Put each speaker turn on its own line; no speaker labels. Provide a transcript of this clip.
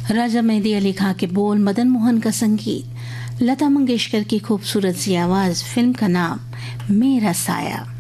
राजा मेहदी अली खां के बोल, मदन मोहन का संगीत, लता मंगेशकर की खूबसूरत सी आवाज। फिल्म का नाम मेरा साया।